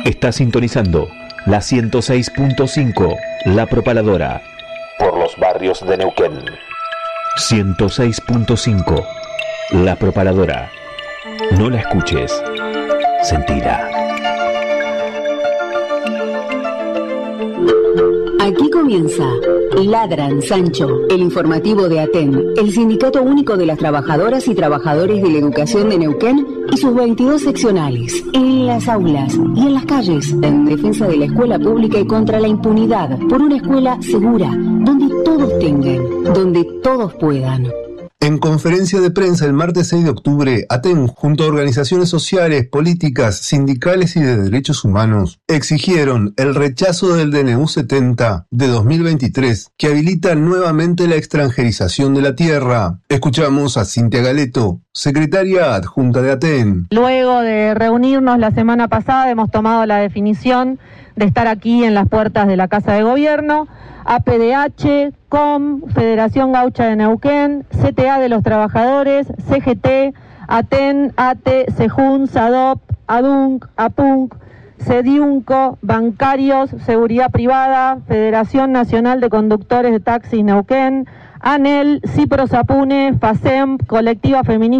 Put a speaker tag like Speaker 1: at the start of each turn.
Speaker 1: Está sintonizando la 106.5, La Propaladora, por los barrios de Neuquén. 106.5, La Propaladora. No la escuches, sentila.
Speaker 2: Aquí comienza Ladran Sancho, el informativo de ATEN, el Sindicato Único de las Trabajadoras y Trabajadores de la Educación de Neuquén y sus 22 seccionales, en las aulas y en las calles, en defensa de la escuela pública y contra la impunidad, por una escuela segura, donde todos tengan, donde todos puedan.
Speaker 3: En conferencia de prensa el martes 6 de octubre, ATEN, junto a organizaciones sociales, políticas, sindicales y de derechos humanos, exigieron el rechazo del DNU 70 de 2023, que habilita nuevamente la extranjerización de la tierra. Escuchamos a Cintia Galeto, secretaria adjunta de ATEN.
Speaker 4: Luego de reunirnos la semana pasada, hemos tomado la definición de estar aquí en las puertas de la Casa de Gobierno. APDH, COM, Federación Gaucha de Neuquén, CTA de los Trabajadores, CGT, ATEN, ATE, SEJUN, SADOP, ADUNC, APUNC, CEDIUNCO, Bancarios, Seguridad Privada, Federación Nacional de Conductores de Taxis Neuquén, ANEL, CIPROSAPUNE, FACEM, Colectiva Feminista